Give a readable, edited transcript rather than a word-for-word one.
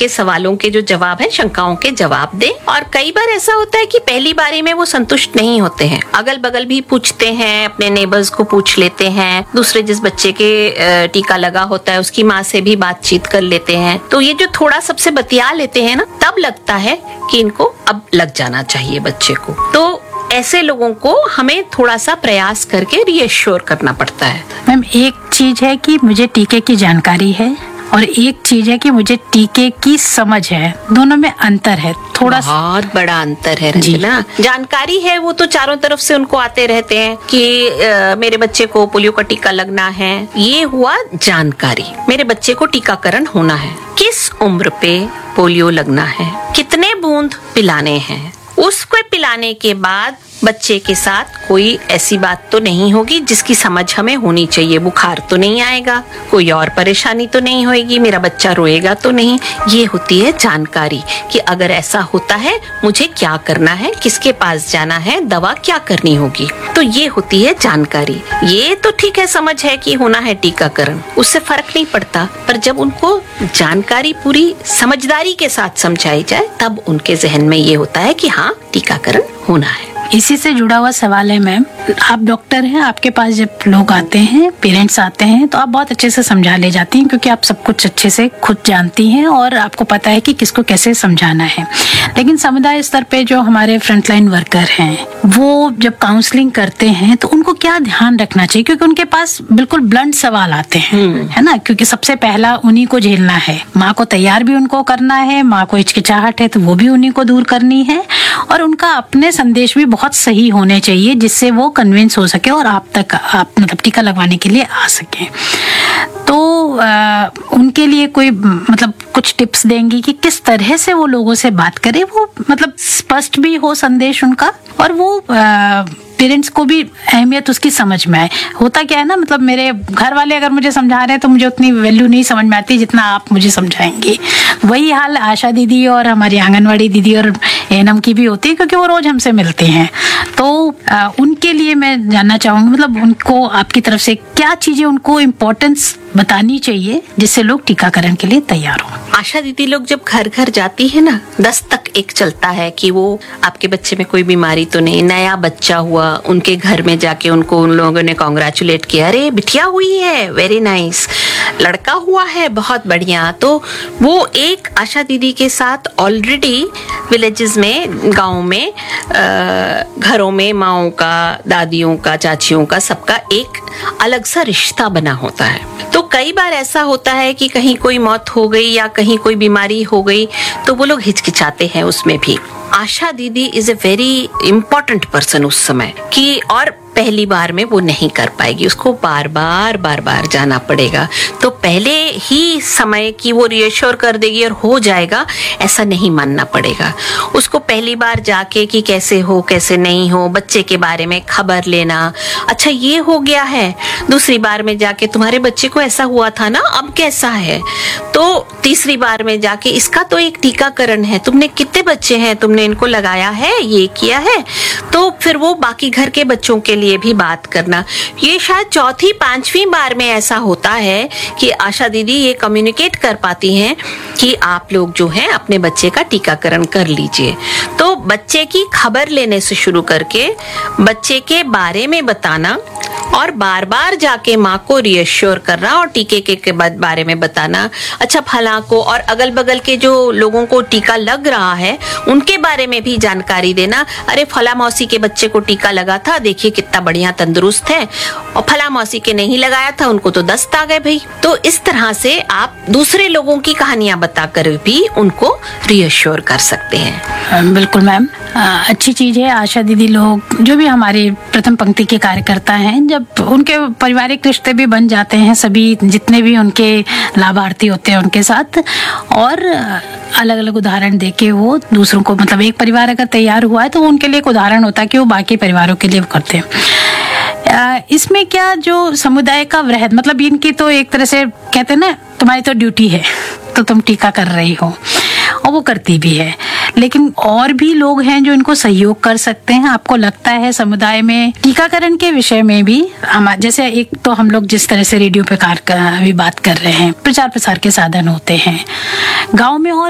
उनके सवालों के जो जवाब है, शंकाओं के जवाब दें। और कई बार ऐसा होता है कि पहली बारी में वो संतुष्ट नहीं होते हैं, अगल बगल भी पूछते हैं, अपने नेबर्स को पूछ लेते हैं, दूसरे जिस बच्चे के टीका लगा होता है उसकी माँ से भी बातचीत कर लेते हैं। तो ये जो थोड़ा सबसे बतिया लेते हैं ना, तब लगता है कि इनको अब लग जाना चाहिए बच्चे को। तो ऐसे लोगों को हमें थोड़ा सा प्रयास करके रीअश्योर करना पड़ता है। मैम, एक चीज है कि मुझे टीके की जानकारी है और एक चीज है कि मुझे टीके की समझ है, दोनों में अंतर है, थोड़ा बहुत बड़ा अंतर है रंजना। जानकारी है वो तो चारों तरफ से उनको आते रहते हैं कि मेरे बच्चे को पोलियो का टीका लगना है। ये हुआ जानकारी, मेरे बच्चे को टीकाकरण होना है, किस उम्र पे पोलियो लगना है, कितने बूंद पिलाने हैं, उसको पिलाने के बाद बच्चे के साथ कोई ऐसी बात तो नहीं होगी जिसकी समझ हमें होनी चाहिए। बुखार तो नहीं आएगा, कोई और परेशानी तो नहीं होगी, मेरा बच्चा रोएगा तो नहीं। ये होती है जानकारी कि अगर ऐसा होता है मुझे क्या करना है, किसके पास जाना है, दवा क्या करनी होगी। तो ये होती है जानकारी। ये तो ठीक है, समझ है कि होना है टीकाकरण, उससे फर्क नहीं पड़ता। पर जब उनको जानकारी पूरी समझदारी के साथ समझाई जाए तब उनके जहन में ये होता है कि हाँ, टीकाकरण होना है। इसी से जुड़ा हुआ सवाल है मैम, आप डॉक्टर हैं, आपके पास जब लोग आते हैं, पेरेंट्स आते हैं, तो आप बहुत अच्छे से समझा ले जाती हैं क्योंकि आप सब कुछ अच्छे से खुद जानती हैं और आपको पता है कि किसको कैसे समझाना है। लेकिन समुदाय स्तर पे जो हमारे फ्रंटलाइन वर्कर हैं, वो जब काउंसलिंग करते हैं तो उनको क्या ध्यान रखना चाहिए, क्योंकि उनके पास बिल्कुल ब्लंट सवाल आते हैं, है ना, क्योंकि सबसे पहला उन्हीं को झेलना है, माँ को तैयार भी उनको करना है, माँ को हिचकिचाहट है तो वो भी उन्हीं को दूर करनी है, और उनका अपने संदेश भी बहुत सही होने चाहिए जिससे वो कन्विंस हो सके और आप मतलब टीका लगवाने के लिए आ सके। तो उनके लिए कोई मतलब कुछ टिप्स देंगी कि किस तरह से वो लोगों से बात करे, वो मतलब स्पष्ट भी हो संदेश उनका और वो पेरेंट्स को भी अहमियत उसकी समझ में आए। होता क्या है ना, मतलब मेरे घर वाले अगर मुझे समझा रहे हैं तो मुझे उतनी वैल्यू नहीं समझ में आती जितना आप मुझे समझाएंगी। वही हाल आशा दीदी और हमारी आंगनवाड़ी दीदी और एएनएम की भी होती है क्योंकि वो रोज हमसे मिलते हैं। तो उनके लिए मैं जानना चाहूंगी, मतलब उनको आपकी तरफ से क्या चीजें उनको इम्पोर्टेंस बतानी चाहिए जिससे लोग टीकाकरण के लिए तैयार हो। आशा दीदी लोग जब घर घर जाती है ना, दस्तक एक चलता है कि वो आपके बच्चे में कोई बीमारी तो नहीं, नया बच्चा हुआ, उनके घर में जाके उनको उन लोगों ने कांग्रेचुलेट किया, अरे बिटिया हुई है, वेरी नाइस, लड़का हुआ है, बहुत बढ़िया। तो वो एक आशा दीदी के साथ ऑलरेडी विलेजेस में, गाँव में, घरों में माओं का, दादियों का, चाचियों का, सबका एक अलग सा रिश्ता बना होता है। तो कई बार ऐसा होता है कि कहीं कोई मौत हो गई या कहीं कोई बीमारी हो गई तो वो लोग हिचकिचाते हैं उसमें भी। आशा दीदी is a very important person उस समय की, और पहली बार में वो नहीं कर पाएगी, उसको बार बार जाना पड़ेगा। तो पहले ही समय की वो रीअश्योर कर देगी और हो जाएगा, ऐसा नहीं मानना पड़ेगा। उसको पहली बार जाके कि कैसे हो कैसे नहीं हो, बच्चे के बारे में खबर लेना, अच्छा ये हो गया है, दूसरी बार में जाके तुम्हारे बच्चे को ऐसा हुआ था ना, अब कैसा है, तो तीसरी बार में जाके इसका तो एक टीकाकरण है, तुमने कितने बच्चे हैं, तुमने इनको लगाया है, ये किया है, तो फिर वो बाकी घर के बच्चों के लिए भी बात करना। ये शायद चौथी पांचवी बार में ऐसा होता है कि आशा दीदी ये कम्युनिकेट कर पाती हैं कि आप लोग जो हैं अपने बच्चे का टीकाकरण कर लीजिए। तो बच्चे की खबर लेने से शुरू करके बच्चे के बारे में बताना और बार बार जाके माँ को रीअश्योर करना और टीके के बारे में बताना, अच्छा फला को और अगल बगल के जो लोगों को टीका लग रहा है उनके बारे में भी जानकारी देना, अरे फला मौसी के बच्चे को टीका लगा था, देखिए कितना बढ़िया तंदुरुस्त है, और फला मौसी के नहीं लगाया था, उनको तो दस्त आ गए भाई। तो इस तरह से आप दूसरे लोगों की कहानियां बताकर भी उनको रीअश्योर कर सकते हैं। बिल्कुल मैम, अच्छी चीज है। आशा दीदी लोग जो भी हमारे प्रथम पंक्ति के कार्यकर्ता हैं, जब उनके पारिवारिक रिश्ते भी बन जाते हैं, सभी जितने भी उनके लाभार्थी होते हैं उनके साथ, और अलग अलग उदाहरण देके वो दूसरों को, मतलब एक परिवार अगर तैयार हुआ है तो उनके लिए एक उदाहरण होता है कि वो बाकी परिवारों के लिए करते हैं। इसमें क्या जो समुदाय का वृहद, मतलब इनकी तो एक तरह से कहते हैं ना, तुम्हारी तो ड्यूटी है तो तुम टीका कर रही हो, और वो करती भी है, लेकिन और भी लोग हैं जो इनको सहयोग कर सकते हैं। आपको लगता है समुदाय में टीकाकरण के विषय में भी हम, जैसे एक तो हम लोग जिस तरह से रेडियो पे अभी बात कर रहे हैं, प्रचार प्रसार के साधन होते हैं, गांव में और